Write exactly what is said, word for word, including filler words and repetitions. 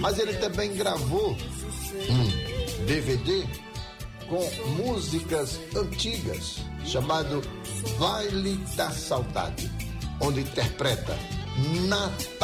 Mas ele também gravou um D V D com músicas antigas, chamado Baile da Saudade, onde interpreta Natal.